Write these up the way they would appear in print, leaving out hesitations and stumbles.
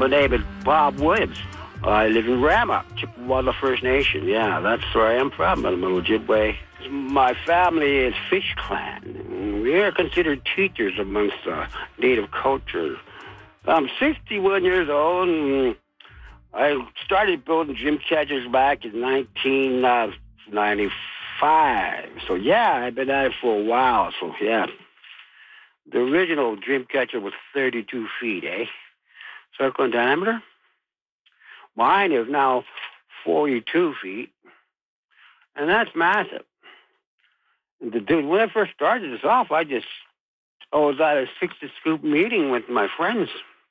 My name is Bob Williams. I live in Rama, Chippewa First Nation. Yeah, that's where I am from, I'm an Ojibwe. My family is Fish Clan. We are considered teachers amongst Native culture. I'm 61 years old, and I started building dream catchers back in 1995. So, yeah, I've been at it for a while. So, yeah. The original dream catcher was 32 feet, circle in diameter. Mine is now 42 feet, and that's massive. Dude, when I first started this off, I was at a 60-scoop meeting with my friends,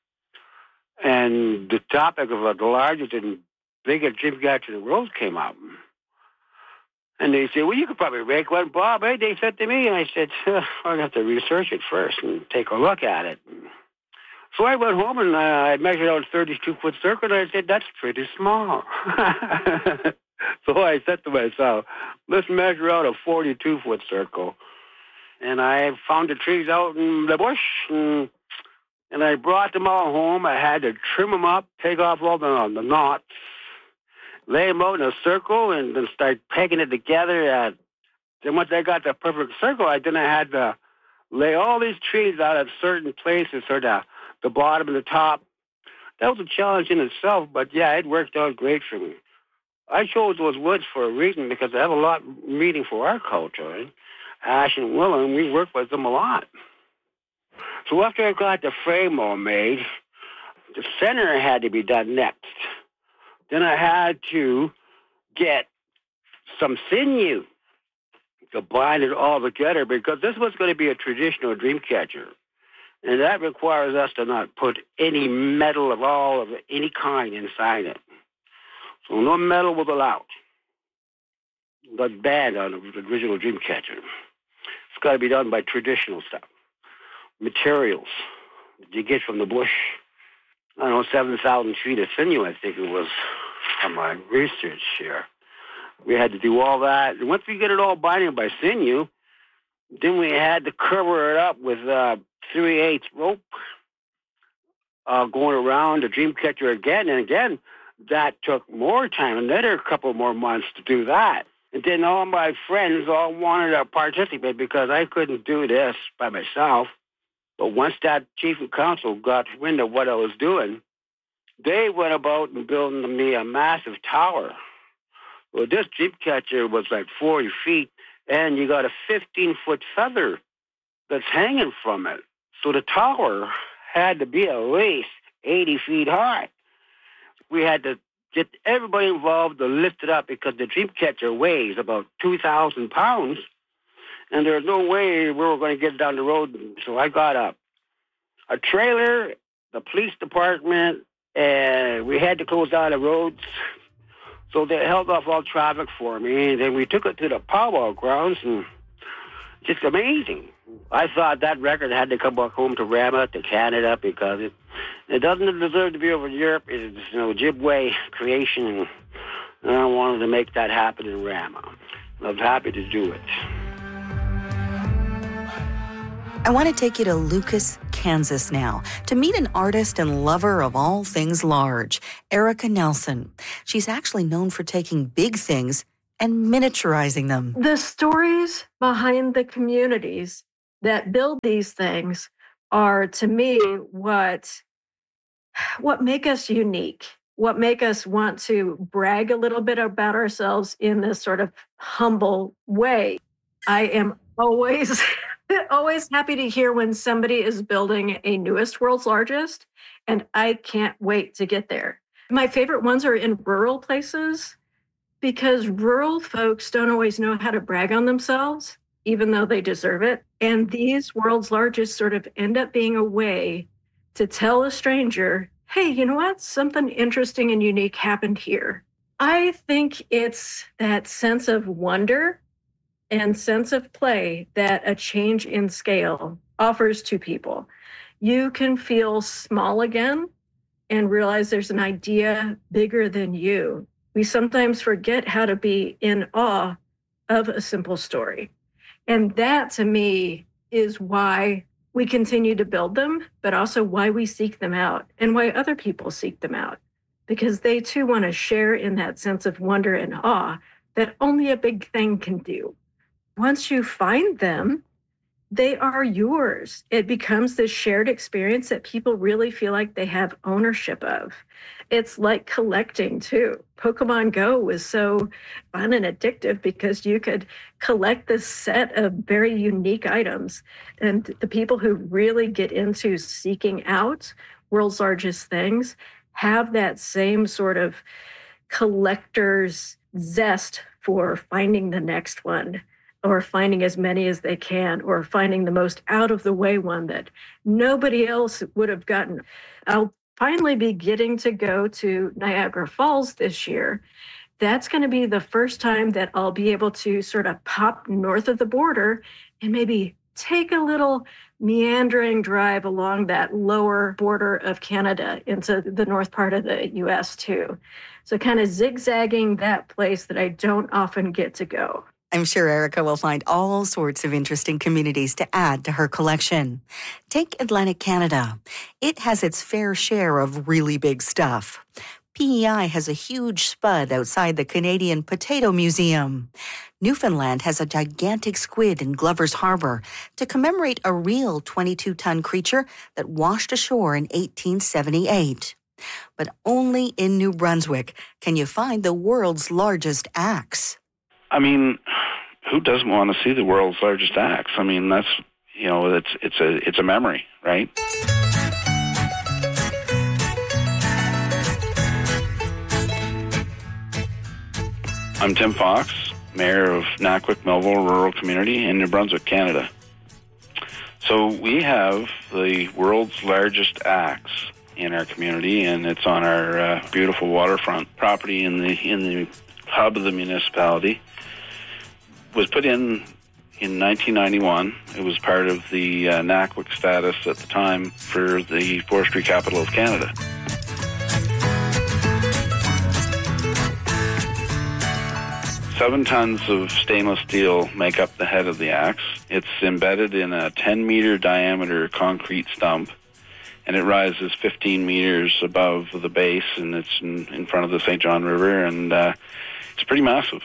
and the topic of the largest and biggest dream catcher in the world came up. And they said, well, you could probably make one, Bob. Hey, they said to me, and I said, I'll have to research it first and take a look at it. So I went home and I measured out a 32-foot circle, and I said, that's pretty small. So I said to myself, let's measure out a 42-foot circle. And I found the trees out in the bush, and I brought them all home. I had to trim them up, take off all the knots, lay them out in a circle, and then start pegging it together. Then once I got the perfect circle, I had to lay all these trees out at certain places, so the bottom and the top. That was a challenge in itself, but yeah, it worked out great for me. I chose those woods for a reason because they have a lot meaning for our culture. Right? Ash and willow, and we work with them a lot. So after I got the frame all made, the center had to be done next. Then I had to get some sinew to bind it all together because this was going to be a traditional dream catcher. And that requires us to not put any metal at all of any kind inside it. So no metal was allowed. That's banned on the original dream catcher. It's got to be done by traditional stuff. Materials that you get from the bush. 7,000 feet of sinew, I think it was, from my research here. We had to do all that. And once we get it all binding by sinew, then we had to cover it up with 3/8 rope going around the dream catcher again and again. That took more time, another couple more months to do that. And then all my friends all wanted to participate because I couldn't do this by myself. But once that chief of council got wind of what I was doing, they went about and building me a massive tower. Well, this dream catcher was like 40 feet, and you got a 15-foot feather that's hanging from it. So the tower had to be at least 80 feet high. We had to get everybody involved to lift it up because the dream catcher weighs about 2,000 pounds, and there's no way we were going to get it down the road. So I got a trailer, the police department, and we had to close down the roads. So they held off all traffic for me, and then we took it to the powwow grounds, and just amazing. I thought that record had to come back home to Rama, to Canada, because it doesn't deserve to be over in Europe. It's an Ojibwe creation, and I wanted to make that happen in Rama. I was happy to do it. I want to take you to Lucas, Kansas now to meet an artist and lover of all things large, Erica Nelson. She's actually known for taking big things and miniaturizing them. The stories behind the communities that build these things are, to me, what make us unique, what make us want to brag a little bit about ourselves in this sort of humble way. I am always happy to hear when somebody is building a newest world's largest, and I can't wait to get there. My favorite ones are in rural places because rural folks don't always know how to brag on themselves, even though they deserve it. And these world's largest sort of end up being a way to tell a stranger, hey, you know what? Something interesting and unique happened here. I think it's that sense of wonder and sense of play that a change in scale offers to people. You can feel small again and realize there's an idea bigger than you. We sometimes forget how to be in awe of a simple story. And that, to me, is why we continue to build them, but also why we seek them out and why other people seek them out, because they too want to share in that sense of wonder and awe that only a big thing can do. Once you find them, they are yours. It becomes this shared experience that people really feel like they have ownership of. It's like collecting too. Pokemon Go was so fun and addictive because you could collect this set of very unique items. And the people who really get into seeking out world's largest things have that same sort of collector's zest for finding the next one, or finding as many as they can, or finding the most out of the way one that nobody else would have gotten. I'll finally be getting to go to Niagara Falls this year. That's going to be the first time that I'll be able to sort of pop north of the border and maybe take a little meandering drive along that lower border of Canada into the north part of the US too. So kind of zigzagging that place that I don't often get to go. I'm sure Erica will find all sorts of interesting communities to add to her collection. Take Atlantic Canada. It has its fair share of really big stuff. PEI has a huge spud outside the Canadian Potato Museum. Newfoundland has a gigantic squid in Glover's Harbor to commemorate a real 22-ton creature that washed ashore in 1878. But only in New Brunswick can you find the world's largest axe. I mean, who doesn't want to see the world's largest axe? I mean, that's, it's a memory, right? I'm Tim Fox, Mayor of Nakwik Melville Rural Community in New Brunswick, Canada. So we have the world's largest axe in our community, and it's on our beautiful waterfront property in the hub of the municipality. It was put in 1991. It was part of the Nakwik status at the time for the forestry capital of Canada. Seven tons of stainless steel make up the head of the axe. It's embedded in a 10-meter diameter concrete stump, and it rises 15 meters above the base, and it's in front of the St. John River, and it's pretty massive.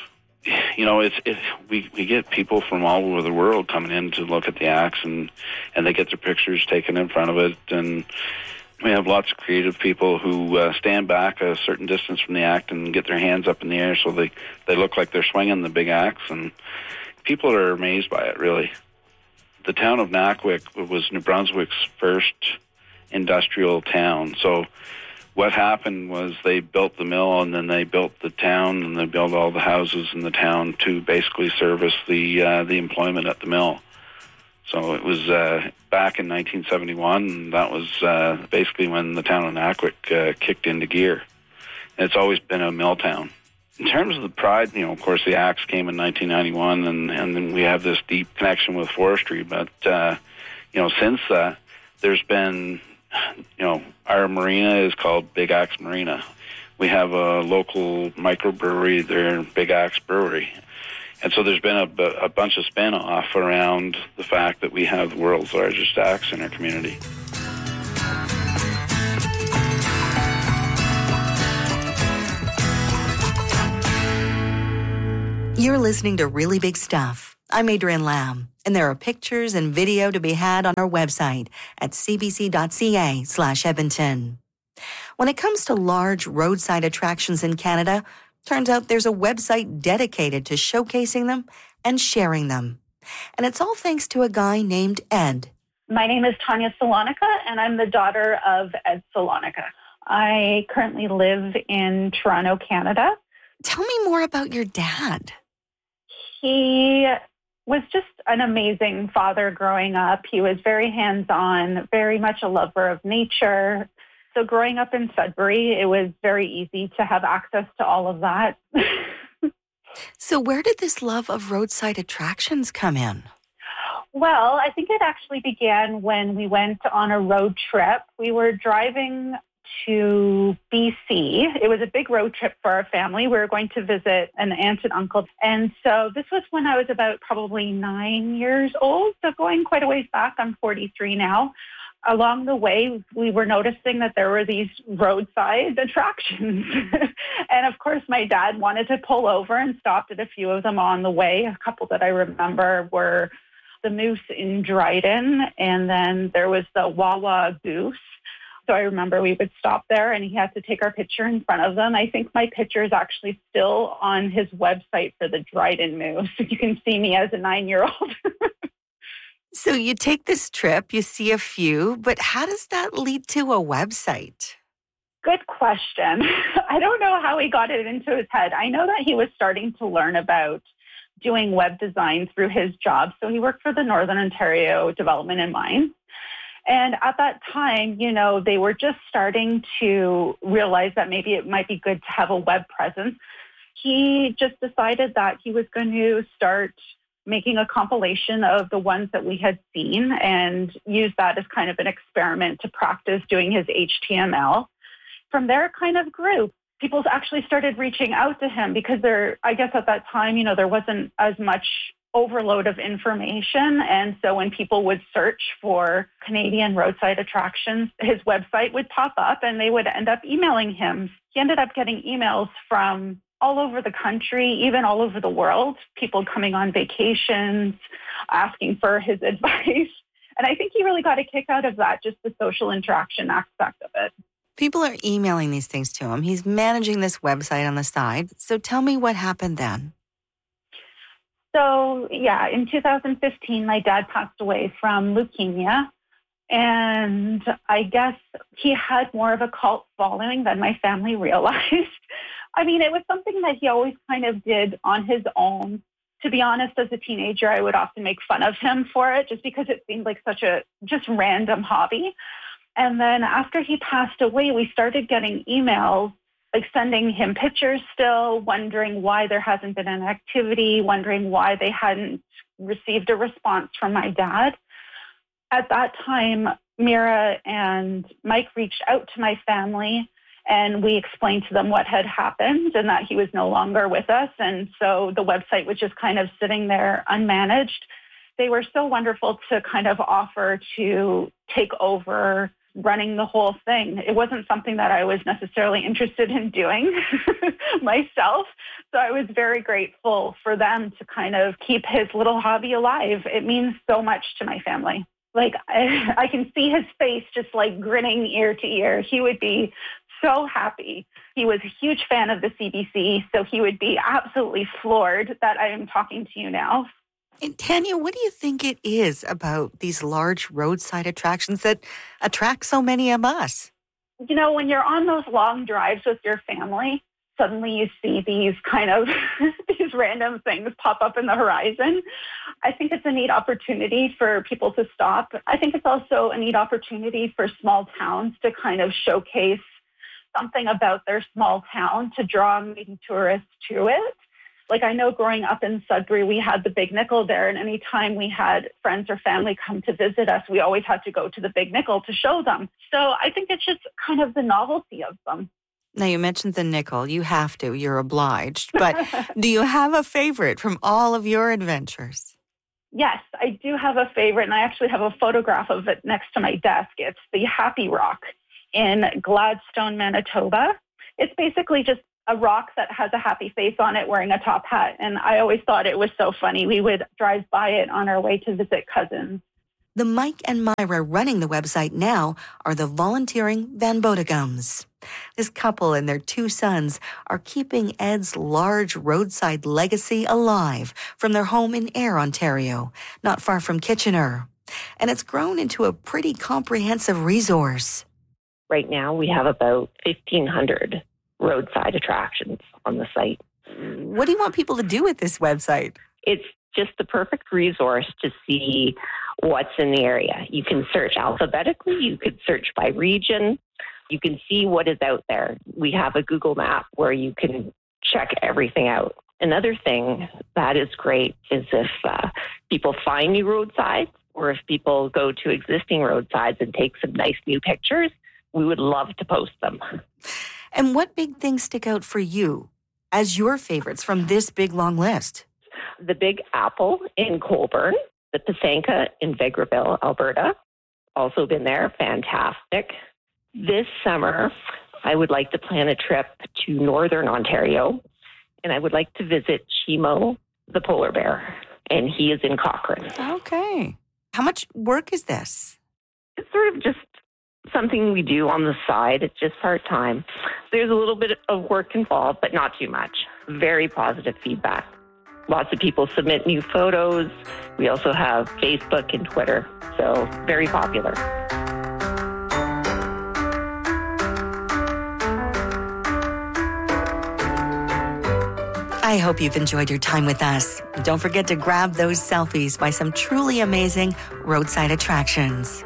We get people from all over the world coming in to look at the axe, and they get their pictures taken in front of it, and we have lots of creative people who stand back a certain distance from the axe and get their hands up in the air so they look like they're swinging the big axe, and people are amazed by it, really. The town of Nakwik was New Brunswick's first industrial town. So what happened was they built the mill, and then they built the town, and they built all the houses in the town to basically service the employment at the mill. So it was back in 1971, and that was basically when the town of Nakwik kicked into gear. And it's always been a mill town. In terms of the pride, of course, the axe came in 1991, and then we have this deep connection with forestry. But, since that, there's been, our marina is called Big Axe Marina. We have a local microbrewery there, Big Axe Brewery. And so there's been a bunch of spin-off around the fact that we have the world's largest axe in our community. You're listening to Really Big Stuff. I'm Adrienne Lamb, and there are pictures and video to be had on our website at cbc.ca/Edmonton. When it comes to large roadside attractions in Canada, turns out there's a website dedicated to showcasing them and sharing them. And it's all thanks to a guy named Ed. My name is Tanya Salonica, and I'm the daughter of Ed Salonica. I currently live in Toronto, Canada. Tell me more about your dad. He was just an amazing father growing up. He was very hands-on, very much a lover of nature. So growing up in Sudbury, it was very easy to have access to all of that. So where did this love of roadside attractions come in? Well, I think it actually began when we went on a road trip. We were driving to BC. It was a big road trip for our family. We were going to visit an aunt and uncle. And so this was when I was about probably 9 years old. So going quite a ways back, I'm 43 now. Along the way, we were noticing that there were these roadside attractions. And of course, my dad wanted to pull over and stopped at a few of them on the way. A couple that I remember were the Moose in Dryden, and then there was the Wawa Goose. So I remember we would stop there and he had to take our picture in front of them. I think my picture is actually still on his website for the Dryden Moose. You can see me as a 9-year-old. So you take this trip, you see a few, but how does that lead to a website? Good question. I don't know how he got it into his head. I know that he was starting to learn about doing web design through his job. So he worked for the Northern Ontario Development and Mines. And at that time, you know, they were just starting to realize that maybe it might be good to have a web presence. He just decided that he was going to start making a compilation of the ones that we had seen and use that as kind of an experiment to practice doing his HTML. From there, it kind of grew. People actually started reaching out to him because I guess at that time, you know, there wasn't as much overload of information. And so when people would search for Canadian roadside attractions, his website would pop up and they would end up emailing him. He ended up getting emails from all over the country, even all over the world, people coming on vacations, asking for his advice. And I think he really got a kick out of that, just the social interaction aspect of it. People are emailing these things to him. He's managing this website on the side. So tell me what happened then. So, yeah, in 2015, my dad passed away from leukemia. And I guess he had more of a cult following than my family realized. I mean, it was something that he always kind of did on his own. To be honest, as a teenager, I would often make fun of him for it just because it seemed like such a just random hobby. And then after he passed away, we started getting emails, like sending him pictures still, wondering why there hasn't been an activity, wondering why they hadn't received a response from my dad. At that time, Mira and Mike reached out to my family and we explained to them what had happened and that he was no longer with us. And so the website was just kind of sitting there unmanaged. They were so wonderful to kind of offer to take over running the whole thing. It wasn't something that I was necessarily interested in doing myself. So I was very grateful for them to kind of keep his little hobby alive. It means so much to my family. Like I can see his face just like grinning ear to ear. He would be so happy. He was a huge fan of the CBC, so he would be absolutely floored that I am talking to you now. And Tanya, what do you think it is about these large roadside attractions that attract so many of us? You know, when you're on those long drives with your family, suddenly you see these kind of these random things pop up in the horizon. I think it's a neat opportunity for people to stop. I think it's also a neat opportunity for small towns to kind of showcase something about their small town to draw maybe tourists to it. Like I know growing up in Sudbury, we had the Big Nickel there, and anytime we had friends or family come to visit us, we always had to go to the Big Nickel to show them. So I think it's just kind of the novelty of them. Now, you mentioned the Nickel. You have to. You're obliged. But do you have a favorite from all of your adventures? Yes, I do have a favorite, and I actually have a photograph of it next to my desk. It's the Happy Rock in Gladstone, Manitoba. It's basically just a rock that has a happy face on it wearing a top hat. And I always thought it was so funny. We would drive by it on our way to visit cousins. The Mike and Myra running the website now are the volunteering Van Bodegums. This couple and their 2 sons are keeping Ed's large roadside legacy alive from their home in Ayr, Ontario, not far from Kitchener. And it's grown into a pretty comprehensive resource. Right now, we have about 1,500 roadside attractions on the site. What do you want people to do with this website? It's just the perfect resource to see what's in the area. You can search alphabetically. You could search by region. You can see what is out there. We have a Google map where you can check everything out. Another thing that is great is if people find new roadsides or if people go to existing roadsides and take some nice new pictures, we would love to post them. And what big things stick out for you as your favorites from this big, long list? The Big Apple in Colborne, the Pysanka in Vegreville, Alberta. Also been there. Fantastic. This summer, I would like to plan a trip to Northern Ontario, and I would like to visit Chimo, the polar bear, and he is in Cochrane. Okay. How much work is this? It's sort of just something we do on the side. It's just part-time. There's a little bit of work involved, but not too much. Very positive feedback. Lots of people submit new photos. We also have Facebook and Twitter, so very popular. I hope you've enjoyed your time with us. Don't forget to grab those selfies by some truly amazing roadside attractions.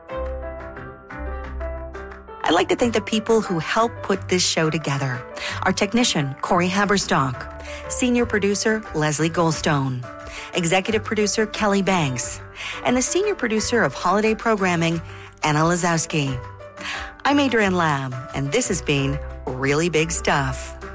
I'd like to thank the people who helped put this show together. Our technician, Corey Haberstock. Senior producer, Leslie Goldstone. Executive producer, Kelly Banks. And the senior producer of holiday programming, Anna Lazowski. I'm Adrienne Lamb, and this has been Really Big Stuff.